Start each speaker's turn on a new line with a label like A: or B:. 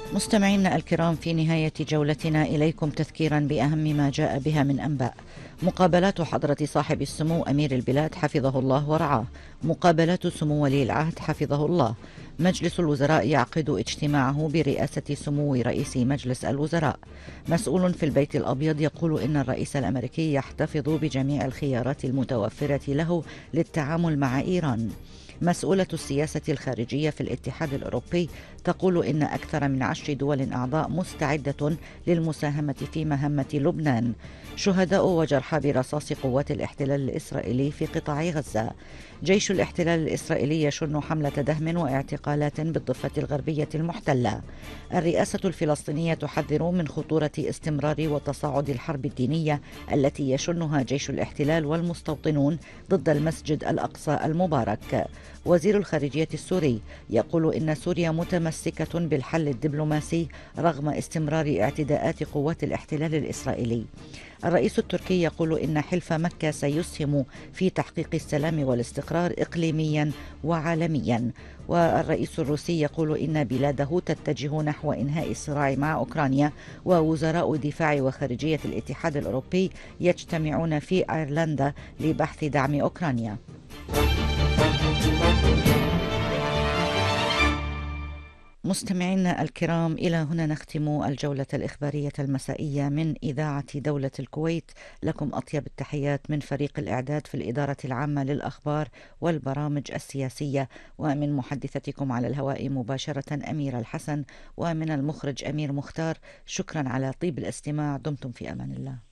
A: مستمعينا الكرام، في نهاية جولتنا إليكم تذكيرا بأهم ما جاء بها من أنباء. مقابلات حضرة صاحب السمو أمير البلاد حفظه الله ورعاه، مقابلات سمو ولي العهد حفظه الله. مجلس الوزراء يعقد اجتماعه برئاسة سمو رئيس مجلس الوزراء. مسؤول في البيت الأبيض يقول إن الرئيس الأمريكي يحتفظ بجميع الخيارات المتوفرة له للتعامل مع إيران. مسؤولة السياسة الخارجية في الاتحاد الأوروبي تقول إن أكثر من 10 دول أعضاء مستعدة للمساهمة في مهمة لبنان. شهداء وجرحى برصاص قوات الاحتلال الإسرائيلي في قطاع غزة. جيش الاحتلال الإسرائيلي يشن حملة دهم واعتقالات بالضفة الغربية المحتلة. الرئاسة الفلسطينية تحذر من خطورة استمرار وتصاعد الحرب الدينية التي يشنها جيش الاحتلال والمستوطنون ضد المسجد الأقصى المبارك. وزير الخارجية السوري يقول إن سوريا متمسكة بالحل الدبلوماسي رغم استمرار اعتداءات قوات الاحتلال الإسرائيلي. الرئيس التركي يقول إن حلف مكة سيسهم في تحقيق السلام والاستقرار إقليميا وعالميا. والرئيس الروسي يقول إن بلاده تتجه نحو إنهاء الصراع مع أوكرانيا. ووزراء دفاع وخارجية الاتحاد الأوروبي يجتمعون في أيرلندا لبحث دعم أوكرانيا. مستمعينا الكرام، إلى هنا نختم الجولة الإخبارية المسائية من إذاعة دولة الكويت. لكم أطيب التحيات من فريق الإعداد في الإدارة العامة للأخبار والبرامج السياسية، ومن محدثتكم على الهواء مباشرة أميرة الحسن، ومن المخرج أمير مختار. شكرا على طيب الاستماع. دمتم في أمان الله.